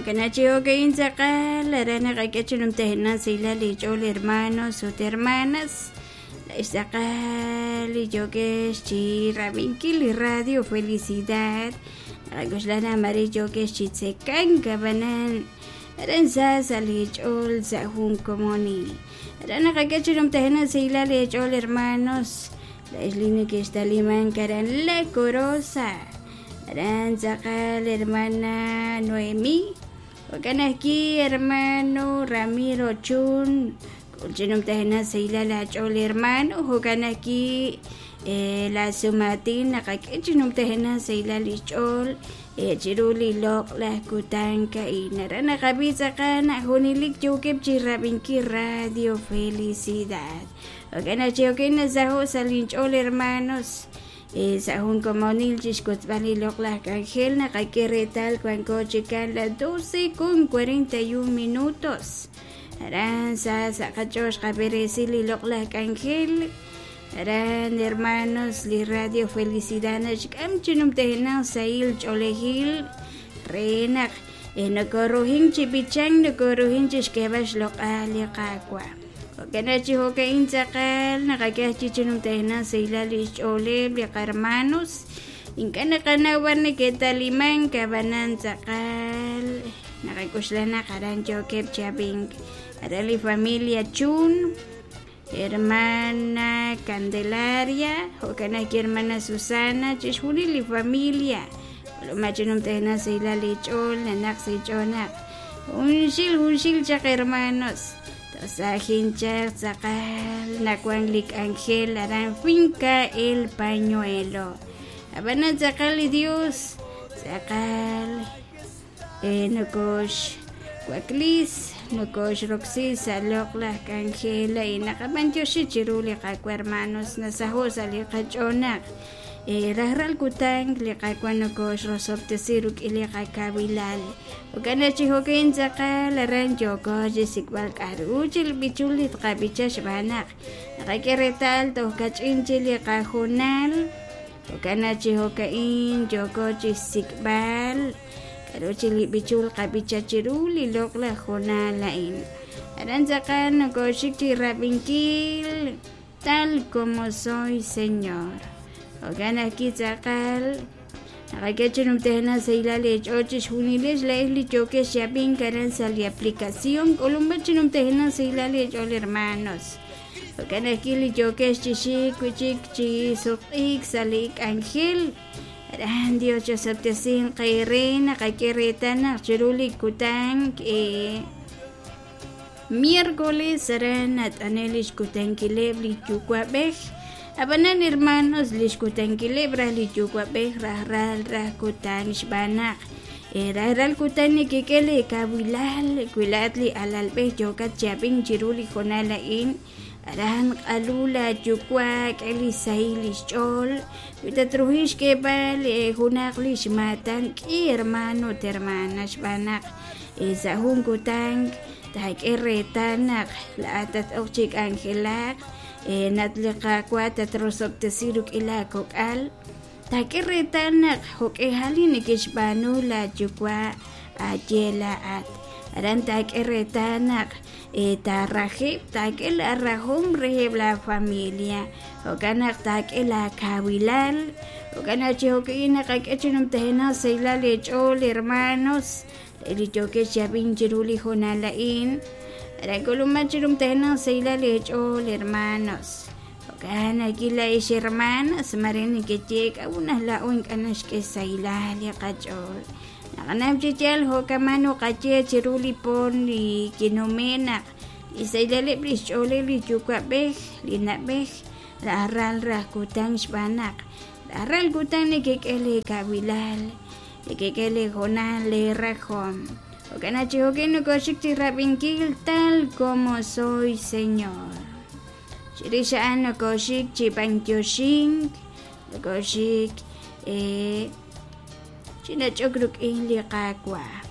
Ganacho que insaca, la rana que no te nace la lechol hermanos o hermanas. La isaca, yo que es Rabinquil radio felicidad. Agoslana amarillo que es chitsecan cabanan. Aranza salechol sahun comoni. Rana que no te nace la lechol hermanos. La islina que está liman caran la corosa. Aranza la hermana Noemí. Aquí hermano Ramiro Chun, colchinum tehna seila la chol hermano, aquí la sumatin, nakakichinum tehna seila lichol, chiruli lok la kutanka y narana kabisa kana, hunilik chukip chirabinki radio felicidad. Chioquina zaho salinchol hermanos. Sahun comonil chiscotzbali lokla cangel na retal cuanco chican las 12:41. Aran sa cachos caberesili lokla cangel. Aran hermanos li radio felicidad na chicam chinum tehna sail cholehil. Renak no corruhin chipichang no corruhin chiskebash lokali kakwa. Ganachi hoka inzakal, nakakachichinum tehna seila lichole, liak hermanos, inkana kanawan que taliman kabanan zakal, nakakuslana karancho kep chabing, arali familia Chun, hermana Candelaria, hokanaki hermana Susana, chishuni li familia, lo machinum tehna seila lichol, nanak seichonak, unshil chak hermanos. Sa hinchar sakal nakuanglik Ángel aran finca el pañuelo. Abanan sakal Dios sakal nokosh Cuaclis nokosh Roxy salokla Ángela y nakabancho shichiruli kakwa hermanos nasaho salikachonak. Rahral kutang liqakwan nokosh rosopte siruk ilikakabilal. Oganachi hokin zakal aran joko jesikwal karuchil bichulit kabichash banak. Nakakiretal tohkachinchil liqahunal. Oganachi hokain joko jesikbal. Karuchil bichul kabichachiruli lokla hunalain. Aran zakal nokoshik tirabinquil tal como soy Señor. Ogana kizakal nakakachinum tehna seila lech ochish huniles la isli choque shopping karan sali aplicación columbachinum tehna seila lech ol hermanos. Ogana kili choque chichik kuchik chisuk salik Ángel ran Dios chasaptesin kairin nakakiretana chiruli kutang miércoles ran at anelish kutang kilebli chukwabej. Abanan hermanos lishkutan kilebra lichukwa beh rahral kutan shbanak. Rahral kutan ni kikele kabilal kuilatli alal beh jokat chabing chiruli konalain. Aran alula chukwa kelisai lishchol. Vitatruhish kebal hunak lishmatan ki hermano termana shbanak. Sahun kutang tak eretanak la atat okchik Angelak. Natlika kwata trosop tesiruk ila kokal takiretanak hokehali nikishbanu la chukwa ajela at aran takiretanak tarajib takel arrahum reheb la familia hokanak takela kabilal hokanak hokina kakechinum tehna seila lechol hermanos elichoke chabin chiruli honalain. Recolumachirum tehna seila lechol hermanos. Ogana gila ish hermanas marini que llega unas la uncanash que seila le cachol. Naganam chichal hokamano cache chiruli pon y kinomena. Y seila le brichole li chukwa bej, lina bej, la ral rakutang shbanak. La ral kutang ni kekele kabilal. Y kekele honal le rajom. Oganachi hokino koshik tirabinquil tal como soy Señor. Chirishaan no koshik chipankyoshin, no koshik chinachokruk inli kakwa.